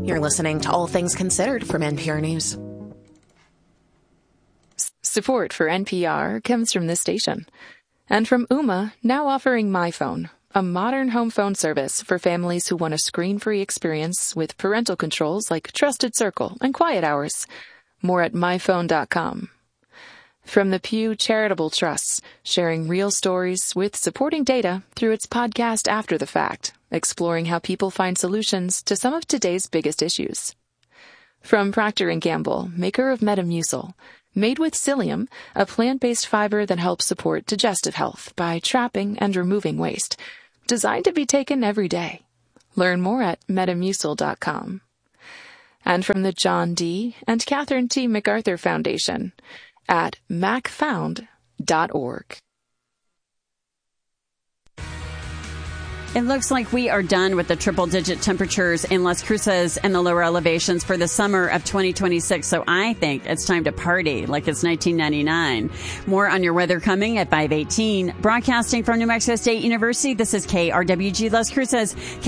You're listening to All Things Considered from NPR News. Support for NPR comes from this station. And from Ooma, now offering MyPhone, a modern home phone service for families who want a screen-free experience with parental controls like Trusted Circle and Quiet Hours. More at myphone.com. From the Pew Charitable Trusts, sharing real stories with supporting data through its podcast After the Fact, exploring how people find solutions to some of today's biggest issues. From Procter & Gamble, maker of Metamucil, made with psyllium, a plant-based fiber that helps support digestive health by trapping and removing waste, designed to be taken every day. Learn more at metamucil.com. And from the John D. and Catherine T. MacArthur Foundation at macfound.org. It looks like we are done with the triple-digit temperatures in Las Cruces and the lower elevations for the summer of 2026, so I think it's time to party like it's 1999. More on your weather coming at 5:18. Broadcasting from New Mexico State University, this is KRWG Las Cruces.